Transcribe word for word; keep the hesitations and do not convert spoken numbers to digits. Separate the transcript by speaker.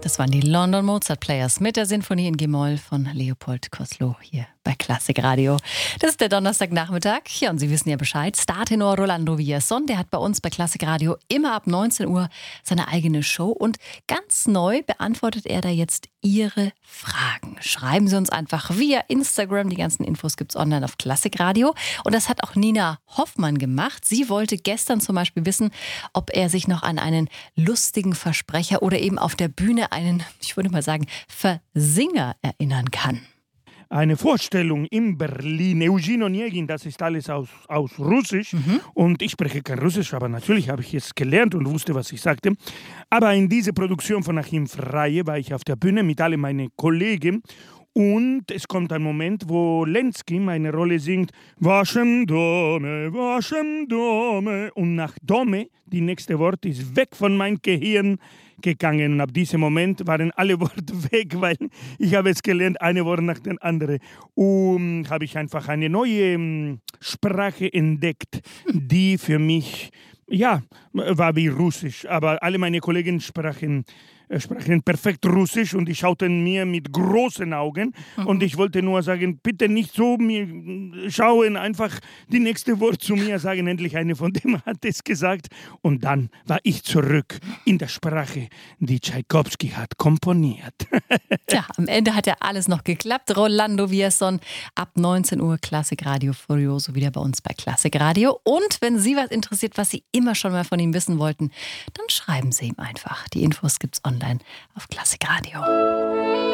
Speaker 1: Das waren die London Mozart Players mit der Sinfonie in G-Moll von Leopold Koslow hier bei Klassik Radio. Das ist der Donnerstagnachmittag. Ja, und Sie wissen ja Bescheid. Startenor Rolando Villazón, der hat bei uns bei Klassik Radio immer ab neunzehn Uhr seine eigene Show. Und ganz neu beantwortet er da jetzt Ihre Fragen. Schreiben Sie uns einfach via Instagram. Die ganzen Infos gibt's online auf Klassik Radio. Und das hat auch Nina Hoffmann gemacht. Sie wollte gestern zum Beispiel wissen, ob er sich noch an einen lustigen Versprecher oder eben auf der Bühne einen, ich würde mal sagen, Versinger erinnern kann.
Speaker 2: Eine Vorstellung in Berlin. Eugen Onegin, das ist alles aus, aus Russisch.
Speaker 1: Mhm.
Speaker 2: Und ich spreche kein Russisch, aber natürlich habe ich es gelernt und wusste, was ich sagte. Aber in dieser Produktion von Achim Freie war ich auf der Bühne mit all meinen Kollegen. Und es kommt ein Moment, wo Lenski meine Rolle singt Waschem Dome, Waschem Dome. Und nach Dome, die nächste Wort, ist weg von meinem Gehirn gegangen. Und ab diesem Moment waren alle Worte weg, weil ich habe es gelernt, eine Wort nach dem anderen. Und habe ich einfach eine neue um, Sprache entdeckt, die für mich, ja, war wie Russisch. Aber alle meine Kollegen sprachen sprachen perfekt Russisch und die schauten mir mit großen Augen. Mhm. Und ich wollte nur sagen, bitte nicht so mir schauen, einfach die nächste Wort zu mir sagen. Endlich eine von dem hat es gesagt. Und dann war ich zurück in der Sprache, die Tschaikowski hat komponiert.
Speaker 1: Tja, am Ende hat ja alles noch geklappt. Rolando Villazón, ab neunzehn Uhr Klassik Radio Furioso wieder bei uns bei Klassik Radio. Und wenn Sie was interessiert, was Sie immer schon mal von ihm wissen wollten, dann schreiben Sie ihm einfach. Die Infos gibt's online auf Klassik Radio.